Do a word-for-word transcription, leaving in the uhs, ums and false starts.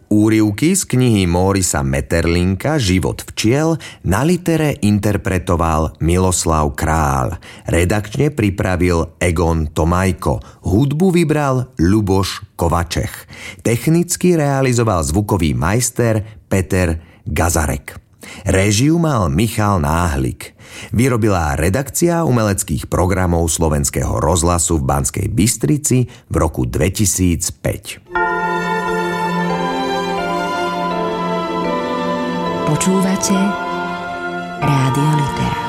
Úryvky z knihy Mórisa Maeterlinka Život včiel na litere interpretoval Miloslav Kráľ. Redakčne pripravil Egon Tomajko. Hudbu vybral Ľuboš Kovačech. Technicky realizoval zvukový majster Peter Gazarek. Réžiu mal Michal Náhlik. Vyrobila redakcia umeleckých programov Slovenského rozhlasu v Banskej Bystrici v roku dvetisícpäť. Počúvate Rádio Litera.